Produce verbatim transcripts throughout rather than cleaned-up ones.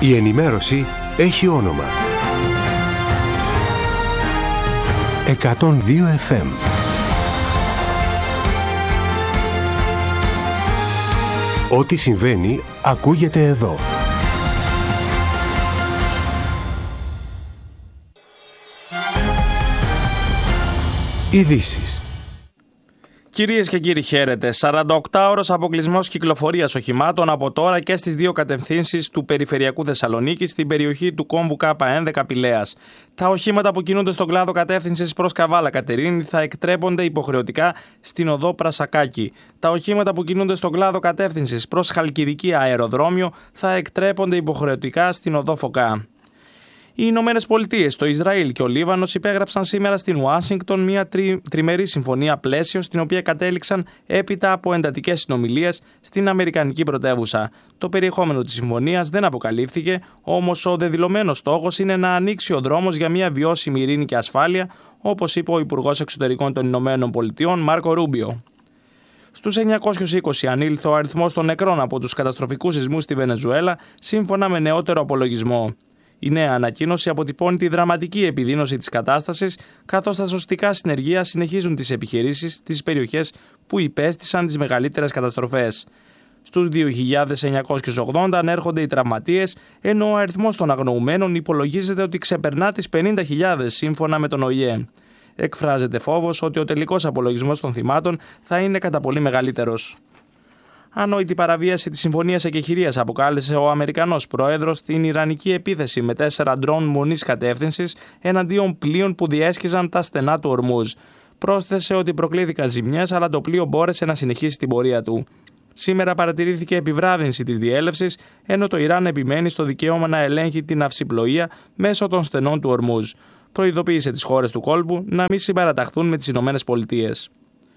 Η ενημέρωση έχει όνομα. εκατόν δύο εφ εμ. Ό,τι συμβαίνει ακούγεται εδώ. Ειδήσεις. Κυρίες και κύριοι, χαίρετε. σαρανταοκτάωρος αποκλεισμός κυκλοφορίας οχημάτων από τώρα και στις δύο κατευθύνσεις του περιφερειακού Θεσσαλονίκη στην περιοχή του κόμβου Κ έντεκα Πηλαίας. Τα οχήματα που κινούνται στον κλάδο κατεύθυνσης προς Καβάλα Κατερίνη θα εκτρέπονται υποχρεωτικά στην οδό Πρασακάκη. Τα οχήματα που κινούνται στον κλάδο κατεύθυνσης προς Χαλκιδική Αεροδρόμιο θα εκτρέπονται υποχρεωτικά στην οδό Φωκά. Οι Ηνωμένες Πολιτείες, το Ισραήλ και ο Λίβανος υπέγραψαν σήμερα στην Ουάσιγκτον μια τρι, τριμερή συμφωνία πλαίσιο, στην οποία κατέληξαν έπειτα από εντατικές συνομιλίες στην Αμερικανική πρωτεύουσα. Το περιεχόμενο της συμφωνίας δεν αποκαλύφθηκε, όμως ο δεδηλωμένος στόχος είναι να ανοίξει ο δρόμος για μια βιώσιμη ειρήνη και ασφάλεια, όπως είπε ο Υπουργός Εξωτερικών των Ηνωμένων Πολιτειών, Μάρκο Ρούμπιο. Στους εννιακόσιους είκοσι ανήλθε ο αριθμός των νεκρών από τους καταστροφικούς σεισμούς στη Βενεζουέλα, σύμφωνα με νεότερο απολογισμό. Η νέα ανακοίνωση αποτυπώνει τη δραματική επιδείνωση της κατάστασης, καθώς τα σωστικά συνεργεία συνεχίζουν τις επιχειρήσεις στις περιοχές που υπέστησαν τις μεγαλύτερες καταστροφές. Στους δύο χιλιάδες εννιακόσιους ογδόντα ανέρχονται οι τραυματίες, ενώ ο αριθμός των αγνοουμένων υπολογίζεται ότι ξεπερνά τις πενήντα χιλιάδες σύμφωνα με τον Ο Η Ε. Εκφράζεται φόβος ότι ο τελικός απολογισμός των θυμάτων θα είναι κατά πολύ μεγαλύτερος. Ανόητη παραβίαση της συμφωνίας εκεχηρίας αποκάλεσε ο Αμερικανός πρόεδρος την ιρανική επίθεση με τέσσερα ντρόν μονής κατεύθυνσης εναντίον πλοίων που διέσχιζαν τα στενά του Ορμούζ. Πρόσθεσε ότι προκλήθηκαν ζημιές, αλλά το πλοίο μπόρεσε να συνεχίσει την πορεία του. Σήμερα παρατηρήθηκε επιβράδυνση της διέλευσης, ενώ το Ιράν επιμένει στο δικαίωμα να ελέγχει την ναυσιπλοεία μέσω των στενών του Ορμούζ. Προειδοποίησε τις χώρες του κόλπου να μην συμπαραταχθούν με τις Ηνωμένες Πολιτείες.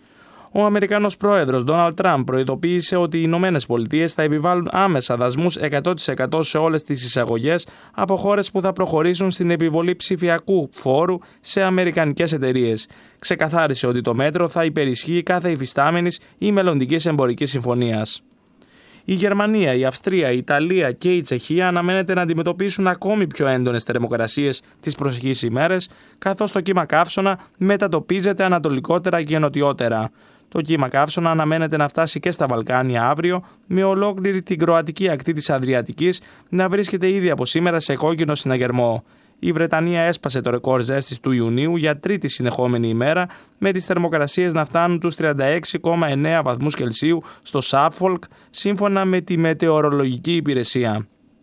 Ο Αμερικανός πρόεδρος Ντόναλντ Τραμπ προειδοποίησε ότι οι Ηνωμένες Πολιτείες θα επιβάλλουν άμεσα δασμούς εκατό τοις εκατό σε όλες τις εισαγωγές από χώρες που θα προχωρήσουν στην επιβολή ψηφιακού φόρου σε αμερικανικές εταιρείες. Ξεκαθάρισε ότι το μέτρο θα υπερισχύει κάθε υφιστάμενης ή μελλοντικής εμπορικής συμφωνίας. Η Γερμανία, η Αυστρία, η Ιταλία και η Τσεχία αναμένεται να αντιμετωπίσουν ακόμη πιο έντονες θερμοκρασίες τις προσεχείς ημέρες, καθώς το κύμα καύσωνα μετατοπίζεται ανατολικότερα και νοτιότερα. Το κύμα καύσωνα αναμένεται να φτάσει και στα Βαλκάνια αύριο, με ολόκληρη την κροατική ακτή της Αδριατικής να βρίσκεται ήδη από σήμερα σε κόκκινο συναγερμό. Η Βρετανία έσπασε το ρεκόρ ζέστης του Ιουνίου για τρίτη συνεχόμενη ημέρα, με τις θερμοκρασίες να φτάνουν τους τριάντα έξι κόμμα εννέα βαθμούς Κελσίου στο Σάφολκ, σύμφωνα με τη Μετεωρολογική Υπηρεσία.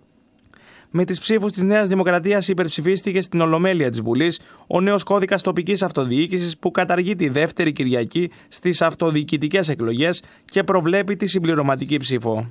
Με τις ψήφους της Νέας Δημοκρατίας υπερψηφίστηκε στην Ολομέλεια της Βουλής ο νέος κώδικας τοπικής αυτοδιοίκησης, που καταργεί τη δεύτερη Κυριακή στις αυτοδιοικητικές εκλογές και προβλέπει τη συμπληρωματική ψήφο.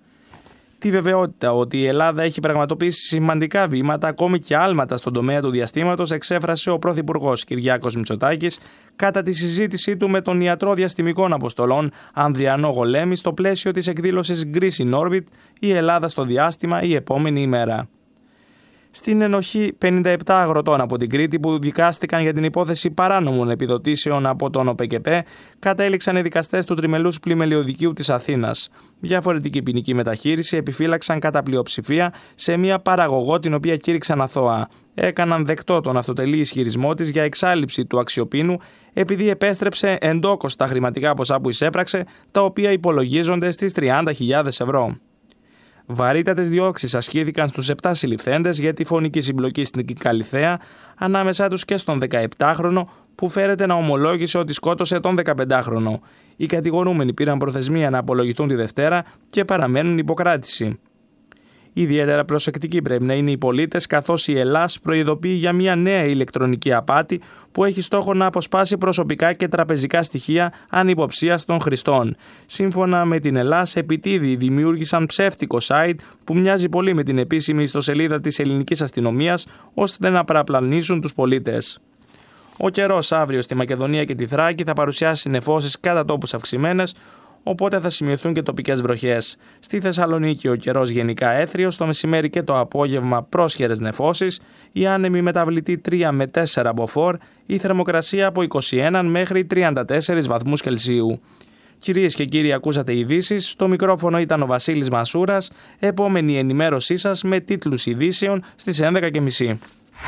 Τη βεβαιότητα ότι η Ελλάδα έχει πραγματοποιήσει σημαντικά βήματα, ακόμη και άλματα στον τομέα του διαστήματος, εξέφρασε ο Πρωθυπουργός Κυριάκος Μητσοτάκης κατά τη συζήτησή του με τον ιατρό διαστημικών αποστολών Ανδριανό Γολέμη στο πλαίσιο της εκδήλωσης Greece in Orbit, η Ελλάδα στο διάστημα, η επόμενη ημέρα. Στην ενοχή πενήντα επτά αγροτών από την Κρήτη που δικάστηκαν για την υπόθεση παράνομων επιδοτήσεων από τον ΟΠΕΚΕΠΕ, κατέληξαν οι δικαστές του Τριμελούς Πλημελιωδικείου της Αθήνας. Διαφορετική ποινική μεταχείριση επιφύλαξαν κατά πλειοψηφία σε μια παραγωγό, την οποία κήρυξαν αθώα. Έκαναν δεκτό τον αυτοτελή ισχυρισμό της για εξάλειψη του αξιοπίνου, επειδή επέστρεψε εντόκως τα χρηματικά ποσά που εισέπραξε, τα οποία υπολογίζονται στις τριάντα χιλιάδες ευρώ. Βαρύτατες διώξεις ασκήθηκαν στους επτά συλληφθέντες για τη φωνική συμπλοκή στην Καλιθέα, ανάμεσά τους και στον δεκαεπτάχρονο που φέρεται να ομολόγησε ότι σκότωσε τον δεκαπεντάχρονο. Οι κατηγορούμενοι πήραν προθεσμία να απολογηθούν τη Δευτέρα και παραμένουν υποκράτηση. Ιδιαίτερα προσεκτικοί πρέπει να είναι οι πολίτες, καθώς η Ελλάς προειδοποιεί για μια νέα ηλεκτρονική απάτη που έχει στόχο να αποσπάσει προσωπικά και τραπεζικά στοιχεία ανυποψίας των χρηστών. Σύμφωνα με την Ελλάς, επιτίδιοι δημιούργησαν ψεύτικο site που μοιάζει πολύ με την επίσημη ιστοσελίδα της ελληνικής αστυνομίας, ώστε να παραπλανήσουν τους πολίτες. Ο καιρός αύριο στη Μακεδονία και τη Θράκη θα παρουσιάσει νεφώσεις κατά τόπους αυξημένες, οπότε θα σημειωθούν και τοπικές βροχές. Στη Θεσσαλονίκη ο καιρός γενικά έθριος, το μεσημέρι και το απόγευμα πρόσχερες νεφώσεις, η άνεμη μεταβλητή τρία με τέσσερα μποφόρ, η θερμοκρασία από είκοσι ένα μέχρι τριάντα τέσσερα βαθμούς Κελσίου. Κυρίες και κύριοι, ακούσατε ειδήσεις. Στο μικρόφωνο ήταν ο Βασίλης Μασούρας. Επόμενη ενημέρωσή σας με τίτλους ειδήσεων στις έντεκα και μισή.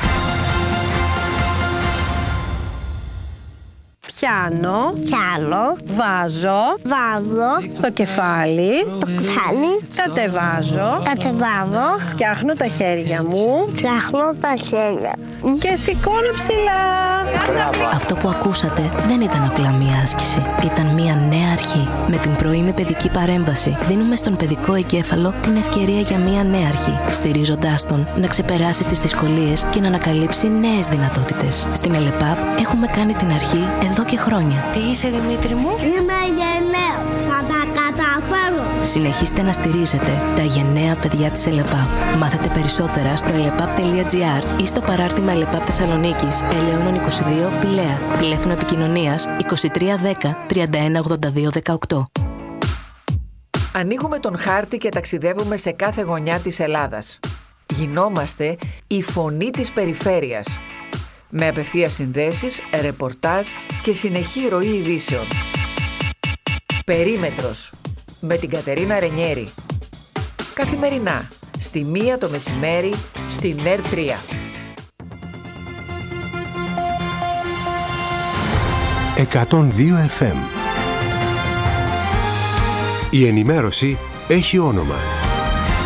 Πιάνω, Πιάνω, βάζω, βάζω, στο κεφάλι, το κεφάλι, κατεβάζω, κατεβάζω, φτιάχνω τα χέρια μου φτιάχνω τα χέρια και σηκώνω ψηλά. Αυτό που ακούσατε δεν ήταν απλά μία άσκηση. Ήταν μία νέα αρχή. Με την πρωινή παιδική παρέμβαση δίνουμε στον παιδικό εγκέφαλο την ευκαιρία για μία νέα αρχή, στηρίζοντάς τον να ξεπεράσει τις δυσκολίες και να ανακαλύψει νέες δυνατότητες. Στην ΕΛΕΠΑΠ έχουμε κάνει την αρχή εδώ και χρόνια. Τι είσαι, Δημήτρη μου? Είμαι γενναίος, θα τα καταφέρω. Συνεχίστε να στηρίζετε τα γενναία παιδιά της ΕΛΕΠΑΠ. Μάθετε περισσότερα στο ελεπαπ τελεία τζι άρ ή στο παράρτημα ΕΛΕΠΑΠ Θεσσαλονίκης, Ελαιώνων είκοσι δύο, Πηλαία. Τηλέφωνο επικοινωνίας είκοσι τρία δέκα τριάντα ένα ογδόντα δύο δεκαοκτώ. Ανοίγουμε τον χάρτη και ταξιδεύουμε σε κάθε γωνιά της Ελλάδας. Γινόμαστε η φωνή της περιφέρειας. Με απευθείας συνδέσεις, ρεπορτάζ και συνεχή ροή ειδήσεων. Περίμετρος με την Κατερίνα Ρενιέρη. Καθημερινά, στη μία το μεσημέρι, στην ΕΡ τρία. εκατόν δύο εφ εμ. Η ενημέρωση έχει όνομα.